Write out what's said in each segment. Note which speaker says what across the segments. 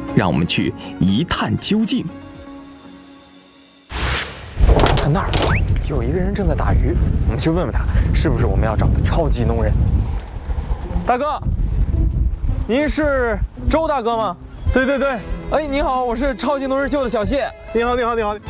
Speaker 1: 让我们去一探究竟。
Speaker 2: 看那儿，有一个人正在打鱼，我们去问问他，是不是我们要找的超级农人？大哥，您是周大哥吗？
Speaker 3: 对对对，
Speaker 2: 哎，你好，我是超级农人秀的小谢。
Speaker 3: 你好，你好，你好。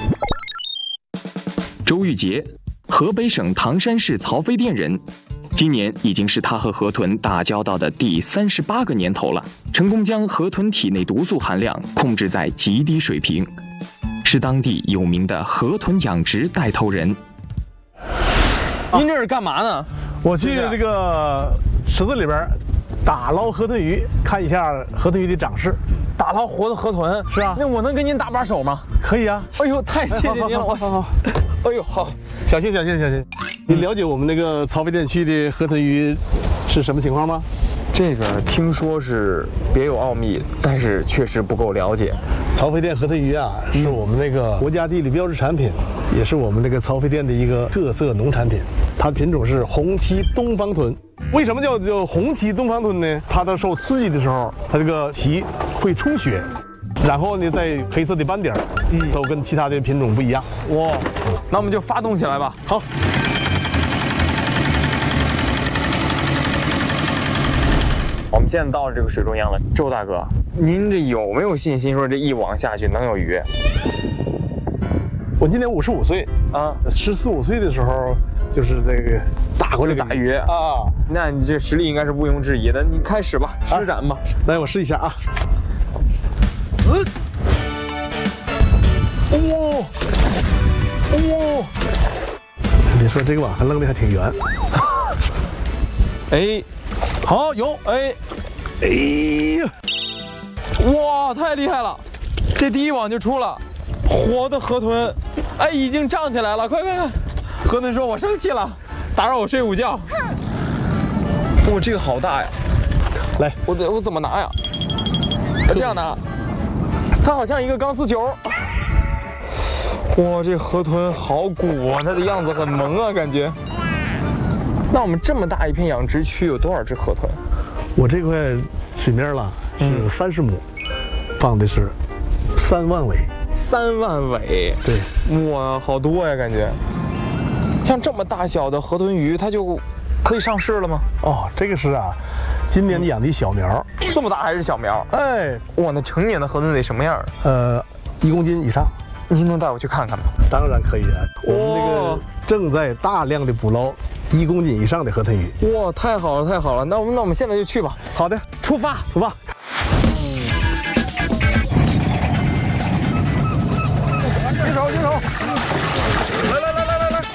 Speaker 1: 周玉杰，河北省唐山市曹妃甸人，今年已经是他和河豚打交道的第38个年头了，成功将河豚体内毒素含量控制在极低水平，是当地有名的河豚养殖带头人。
Speaker 2: 您这是干嘛呢？
Speaker 3: 我去这个池子里边打捞河豚鱼，看一下河豚鱼的长势。
Speaker 2: 打捞活的河豚？
Speaker 3: 是啊。
Speaker 2: 那我能跟您打把手吗？
Speaker 3: 可以啊。
Speaker 2: 哎呦，太谢谢您了，
Speaker 3: 好。
Speaker 2: 哎呦，好，
Speaker 3: 小心。你了解我们那个曹妃甸区的河豚鱼是什么情况吗？
Speaker 2: 这个听说是别有奥秘，但是确实不够了解。
Speaker 3: 曹妃甸河豚鱼啊，是我们那个国家地理标志产品，也是我们这个曹妃甸的一个特色农产品。它的品种是红鳍东方豚。为什么叫红鳍东方豚呢？它在受刺激的时候，它这个鳍会出血，然后呢，在黑色的斑点，都跟其他的品种不一样。
Speaker 2: 哇，那我们就发动起来吧。
Speaker 3: 好。
Speaker 2: 我们现在到了这个水中央了，周大哥，您这有没有信心说这一网下去能有鱼？
Speaker 3: 我今年55岁啊，14、15岁的时候就是这个打过这个
Speaker 2: 打鱼啊，那你这实力应该是毋庸置疑的。你开始吧，施展吧。
Speaker 3: 来，我试一下啊。你说这个网还扔的还挺圆。
Speaker 2: 哎，
Speaker 3: 好，有，
Speaker 2: 哎呀，哇，太厉害了！这第一网就出了，活的河豚，哎，已经胀起来了，快！河豚说：“我生气了，打扰我睡午觉。”哇，这个好大呀！
Speaker 3: 来，
Speaker 2: 我怎么拿呀？我这样拿，它好像一个钢丝球。哇，这河豚好鼓啊，它的样子很萌啊，感觉。那我们这么大一片养殖区有多少只河豚？
Speaker 3: 我这块水面了是30亩，放的是3万尾。
Speaker 2: 3万尾？
Speaker 3: 对。
Speaker 2: 哇，好多呀，感觉。像这么大小的河豚鱼，它就可以上市了吗？
Speaker 3: 哦，这个是啊，今年养的小苗。
Speaker 2: 这么大还是小苗？
Speaker 3: 哎，
Speaker 2: 哇，那成年的河豚得什么样
Speaker 3: ？1公斤以上。
Speaker 2: 您能带我去看看吗？
Speaker 3: 当然可以啊，我们这个正在大量的捕捞1公斤以上的河豚鱼。
Speaker 2: 哇，太好了！那我们现在就去吧。
Speaker 3: 好的，出发。举手。来。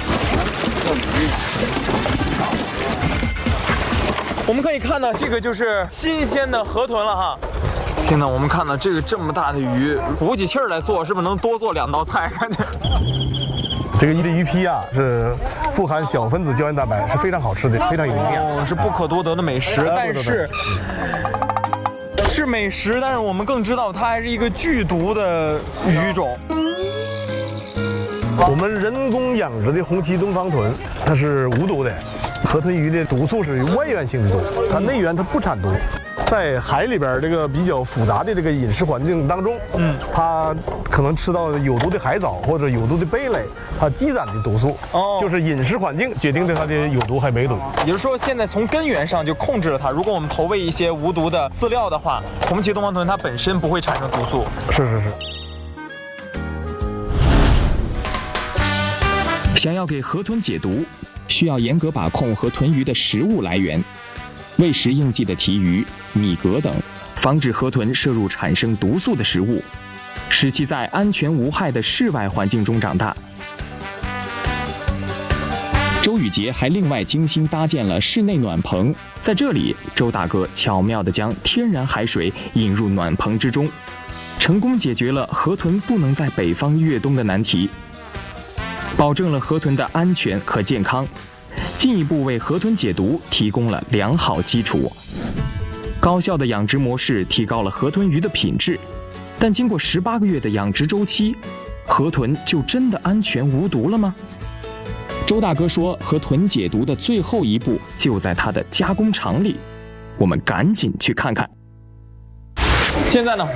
Speaker 2: 我们可以看到，这个就是新鲜的河豚了哈。天哪，我们看到这么大的鱼，鼓起气儿来做，是不是能多做2道菜？感觉。
Speaker 3: 这个鱼皮啊，是富含小分子胶原蛋白，是非常好吃的，非常有营养，
Speaker 2: 是不可多得的美食。但是美食，但是我们更知道它还是一个剧毒的鱼种。
Speaker 3: 我们人工养殖的红鳍东方豚，它是无毒的。河豚鱼的毒素是外源性的毒，它内源它不产毒。在海里边这个比较复杂的这个饮食环境当中，它可能吃到有毒的海藻或者有毒的贝类，它积攒的毒素，就是饮食环境决定的它的有毒还没毒。
Speaker 2: 也就是说，现在从根源上就控制了它。如果我们投喂一些无毒的饲料的话，红鳍东方豚它本身不会产生毒素。
Speaker 3: 是。
Speaker 1: 想要给河豚解毒，需要严格把控河豚鱼的食物来源，喂食应季的提鱼、米蛤等，防止河豚摄入产生毒素的食物，使其在安全无害的室外环境中长大。周宇杰还另外精心搭建了室内暖棚，在这里，周大哥巧妙地将天然海水引入暖棚之中，成功解决了河豚不能在北方越冬的难题，保证了河豚的安全和健康，进一步为河豚解毒提供了良好基础。高效的养殖模式提高了河豚鱼的品质，但经过18个月的养殖周期，河豚就真的安全无毒了吗？周大哥说，河豚解毒的最后一步就在它的加工厂里，我们赶紧去看看。
Speaker 2: 现在呢，